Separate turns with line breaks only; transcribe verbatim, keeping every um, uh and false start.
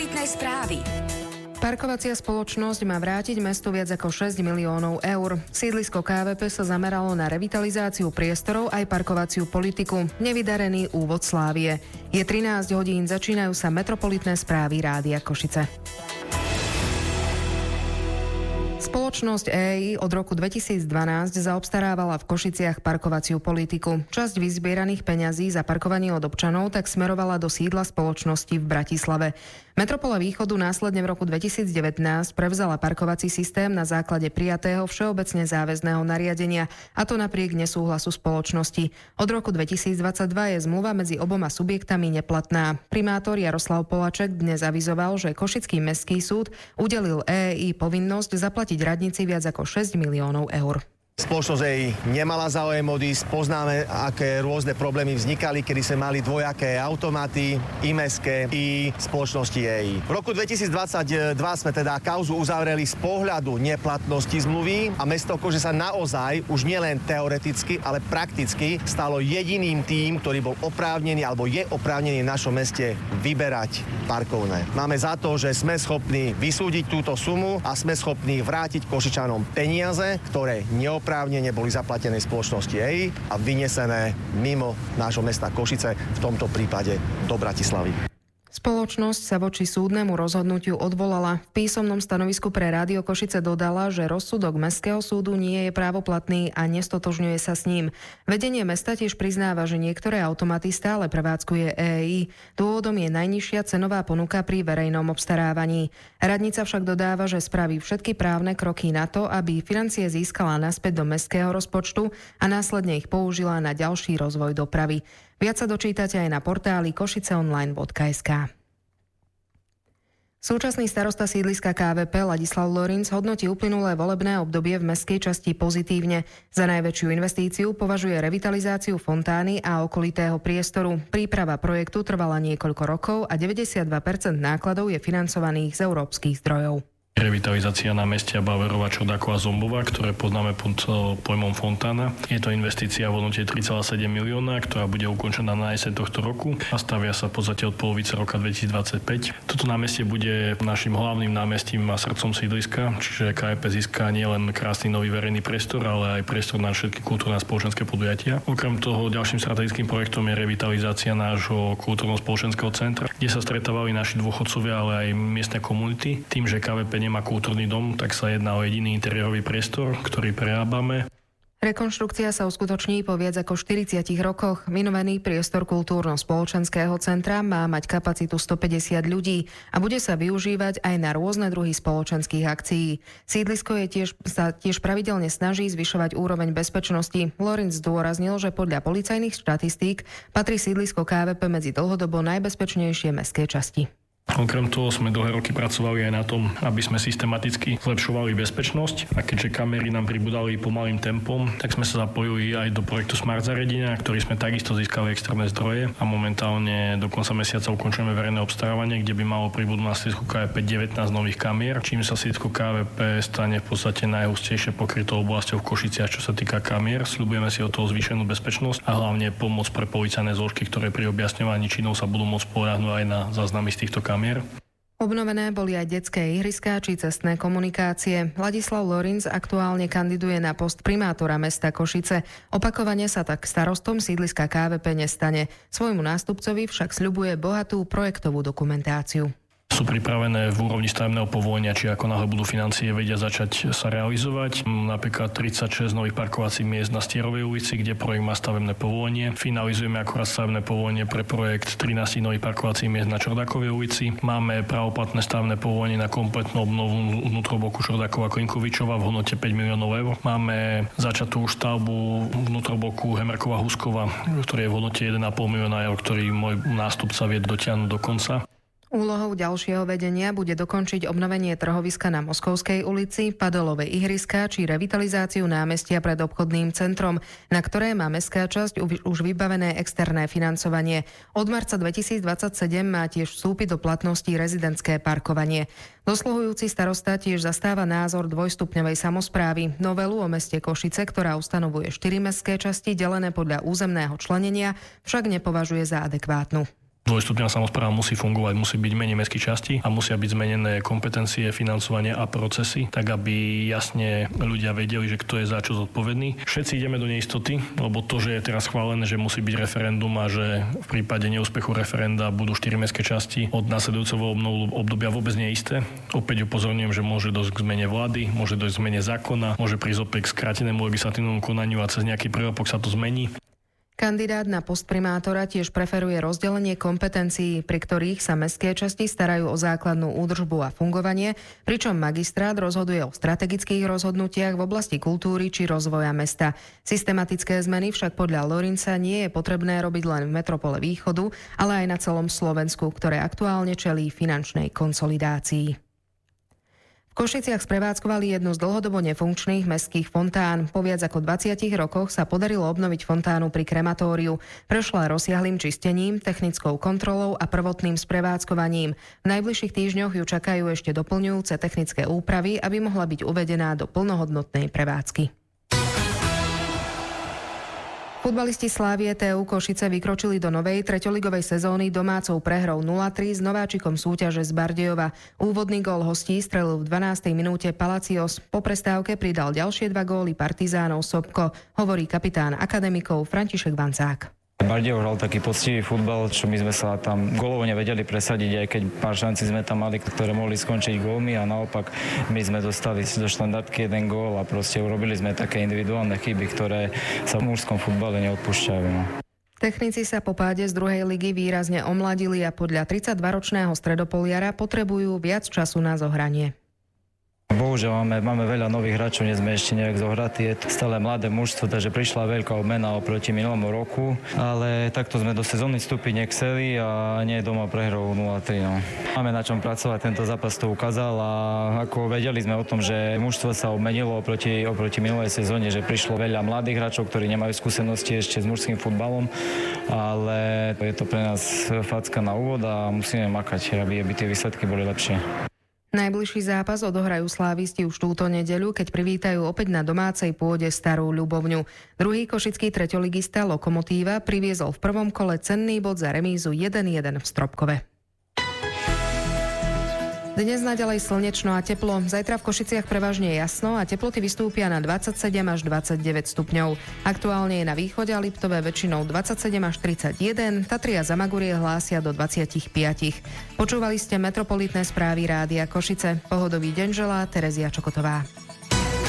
Metropolitnej správy.
Parkovacia spoločnosť má vrátiť mestu viac ako šesť miliónov eur. Sídlisko ká vé pé sa zameralo na revitalizáciu priestorov aj parkovaciu politiku. Nevydarený úvod slávie. Je trinásť hodín, začínajú sa Metropolitné správy Rádia Košice. Spoločnosť é í od roku dvetisícdvanásť zaobstarávala v Košiciach parkovaciu politiku. Časť vyzbieraných peňazí za parkovanie od občanov tak smerovala do sídla spoločnosti v Bratislave. Metropola Východu následne v roku dvetisícdevätnásť prevzala parkovací systém na základe prijatého všeobecne záväzného nariadenia, a to napriek nesúhlasu spoločnosti. Od roku dvetisícdvadsaťdva je zmluva medzi oboma subjektami neplatná. Primátor Jaroslav Polaček dnes avizoval, že Košický mestský súd udelil é í povinnosť zaplatiť radnici viac ako šesť miliónov eur.
Spoločnosť é í nemala záujem odísť, poznáme, aké rôzne problémy vznikali, kedy sme mali dvojaké automaty, imeské i spoločnosti é í. V roku dvetisícdvadsaťdva sme teda kauzu uzavreli z pohľadu neplatnosti zmluvy a mesto Košice sa naozaj už nielen teoreticky, ale prakticky stalo jediným tým, ktorý bol oprávnený alebo je oprávnený v našom meste vyberať parkovné. Máme za to, že sme schopní vysúdiť túto sumu a sme schopní vrátiť Košičanom peniaze, ktoré neoprávnené oprávnene boli zaplatené spoločnosti é í a vynesené mimo nášho mesta Košice, v tomto prípade do Bratislavy.
Spoločnosť sa voči súdnemu rozhodnutiu odvolala. V písomnom stanovisku pre Rádio Košice dodala, že rozsudok Mestského súdu nie je právoplatný a nestotožňuje sa s ním. Vedenie mesta tiež priznáva, že niektoré automaty stále prevádzkuje é í. Dôvodom je najnižšia cenová ponuka pri verejnom obstarávaní. Radnica však dodáva, že spraví všetky právne kroky na to, aby financie získala naspäť do mestského rozpočtu a následne ich použila na ďalší rozvoj dopravy. Viac sa dočítate aj na portáli košiceonline bodka es ká. Súčasný starosta sídliska ká vé pé Ladislav Lorinc hodnotí uplynulé volebné obdobie v mestskej časti pozitívne. Za najväčšiu investíciu považuje revitalizáciu fontány a okolitého priestoru. Príprava projektu trvala niekoľko rokov a deväťdesiatdva percent nákladov je financovaných z európskych zdrojov.
Revitalizácia námestia Bauerova, Čordákova, Zombova, ktoré poznáme pod pojmom fontána. Je to investícia v hodnote tri celé sedem milióna, ktorá bude ukončená na jeseň tohto roku a stavia sa v podstate od polovice roka dvetisícdvadsaťpäť. Toto námestie bude našim hlavným námestím a srdcom sídliska, čiže ká vé pé získa nielen krásny nový verejný priestor, ale aj priestor na všetky kultúrne a spoločenské podujatia. Okrem toho ďalším strategickým projektom je revitalizácia nášho kultúrno-spoločenského centra, kde sa stretávali naši dôchodcovia, ale aj miestne komunity. Tým, že ká vé pé nemá kultúrny dom, tak sa jedná o jediný interiérový priestor, ktorý prerábame.
Rekonštrukcia sa uskutoční po viac ako štyridsiatich rokoch. Vynovený priestor kultúrno-spoločenského centra má mať kapacitu stopäťdesiat ľudí a bude sa využívať aj na rôzne druhy spoločenských akcií. Sídlisko je tiež, sa tiež pravidelne snaží zvyšovať úroveň bezpečnosti. Lorinc zdôraznil, že podľa policajných štatistík patrí sídlisko ká vé pé medzi dlhodobo najbezpečnejšie mestské časti.
Okrem toho sme dlhé roky pracovali aj na tom, aby sme systematicky zlepšovali bezpečnosť, a keďže kamery nám pribudali pomalým tempom, tak sme sa zapojili aj do projektu Smart zariadenia, ktorý sme takisto získali externé zdroje a momentálne do konca mesiaca ukončujeme verejné obstarávanie, kde by malo pribudnúť na sídlisku ká vé pé devätnásť nových kamier, čím sa sídlisko ká vé pé stane v podstate najhustejšie pokrytou oblasťou v Košiciach, čo sa týka kamier. Sľubujeme si od toho zvýšenú bezpečnosť a hlavne pomoc pre policajné zložky, ktoré pri objasňovaní činov sa budú môcť spoľahnúť aj na záznamy z týchto kamier.
Obnovené boli aj detské ihriská či cestné komunikácie. Ladislav Lorinc aktuálne kandiduje na post primátora mesta Košice. Opakovane sa tak starostom sídliska ká vé pé nestane. Svojmu nástupcovi však sľubuje bohatú projektovú dokumentáciu.
Sú pripravené v úrovni stavebného povolenia, či ako náhle budú financie vedia začať sa realizovať. Napríklad tridsaťšesť nových parkovacích miest na Stierovej ulici, kde projekt má stavebné povolenie. Finalizujeme akurát stavebné povolenie pre projekt trinásť nových parkovacích miest na Čordákovej ulici. Máme pravoplatné stavebné povolenie na kompletnú obnovu vnútroboku Čordákova Klinkovičova v hodnote päť miliónov eur. Máme začatú stavbu vnútroboku Hemerkova Huskova, ktorý je v hodnote jeden a pol milióna eur, ktorý môj nástupca vie dotiahnuť do konca.
Úlohou ďalšieho vedenia bude dokončiť obnovenie trhoviska na Moskovskej ulici, padolové ihriska či revitalizáciu námestia pred obchodným centrom, na ktoré má mestská časť už vybavené externé financovanie. Od marca dvetisícdvadsaťsedem má tiež vstúpiť do platnosti rezidentské parkovanie. Dosluhujúci starosta tiež zastáva názor dvojstupňovej samosprávy. Novelu o meste Košice, ktorá ustanovuje štyri mestské časti delené podľa územného členenia, však nepovažuje za adekvátnu.
Dvojstupňová samospráva musí fungovať, musí byť menej mestských častí a musia byť zmenené kompetencie, financovanie a procesy, tak aby jasne ľudia vedeli, že kto je za čo zodpovedný. Všetci ideme do neistoty, lebo to, že je teraz schválené, že musí byť referendum a že v prípade neúspechu referenda budú štyri mestské časti od nasledujúceho obdobia vôbec nie je isté. Opäť upozorňujem, že môže dojsť k zmene vlády, môže dojsť k zmene zákona, môže prísť opäť k skrátenému legislatívnemu konaniu a cez nejaký prvopok sa to zmení.
Kandidát na post primátora tiež preferuje rozdelenie kompetencií, pri ktorých sa mestské časti starajú o základnú údržbu a fungovanie, pričom magistrát rozhoduje o strategických rozhodnutiach v oblasti kultúry či rozvoja mesta. Systematické zmeny však podľa Lorinca nie je potrebné robiť len v metropole Východu, ale aj na celom Slovensku, ktoré aktuálne čelí finančnej konsolidácii. V Košiciach sprevádzkovali jednu z dlhodobo nefunkčných mestských fontán. Po viac ako dvadsiatich rokoch sa podarilo obnoviť fontánu pri krematóriu. Prešla rozsiahlym čistením, technickou kontrolou a prvotným sprevádzkovaním. V najbližších týždňoch ju čakajú ešte doplňujúce technické úpravy, aby mohla byť uvedená do plnohodnotnej prevádzky. Futbalisti Slávie té ú Košice vykročili do novej treťoligovej sezóny domácou prehrou nula tri s nováčikom súťaže z Bardejova. Úvodný gól hostí strelil v dvanástej minúte Palacios. Po prestávke pridal ďalšie dva góly Partizánov Sobko, hovorí kapitán akademikov František Vancák.
Bardejov hral taký poctivý futbal, čo my sme sa tam gólovo nevedeli presadiť, aj keď pár šancí sme tam mali, ktoré mohli skončiť gólmi a naopak my sme dostali do štandardky jeden gól a proste urobili sme také individuálne chyby, ktoré sa v mužskom futbale neodpúšťajú. No.
Technici sa po páde z druhej ligy výrazne omladili a podľa tridsaťdvaročného stredopoliara potrebujú viac času na zohranie.
Bohužiaľ máme, máme veľa nových hráčov, nie sme ešte nejak zohratí, je to stále mladé mužstvo, takže prišla veľká obmena oproti minulému roku, ale takto sme do sezóny vstúpiť nechceli a nie doma prehrou nula tri. No. Máme na čom pracovať, tento zápas to ukázal a ako vedeli sme o tom, že mužstvo sa obmenilo oproti, oproti minulej sezóne, že prišlo veľa mladých hráčov, ktorí nemajú skúsenosti ešte s mužským futbalom, ale je to pre nás facka na úvod a musíme makať, aby, aby tie výsledky boli lepšie.
Najbližší zápas odohrajú slávisti už túto nedeľu, keď privítajú opäť na domácej pôde Starú Ľubovňu. Druhý košický treťoligista Lokomotíva priviezol v prvom kole cenný bod za remízu jeden jeden v Stropkove. Dnes naďalej slnečno a teplo. Zajtra v Košiciach prevažne jasno a teploty vystúpia na dvadsaťsedem až dvadsaťdeväť stupňov. Aktuálne je na východe a Liptove väčšinou dvadsaťsedem až tridsaťjeden, Tatry a Zamagurie hlásia do dvadsaťpäť. Počúvali ste metropolitné správy Rádia Košice. Pohodový deň želá Terezia Čokotová.